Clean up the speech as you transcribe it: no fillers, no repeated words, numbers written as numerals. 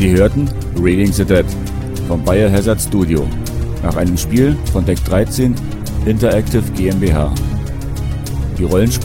Sie hörten Reading the Dead vom Biohazard Studio nach einem Spiel von Deck 13 Interactive GmbH. Die Rollenspiele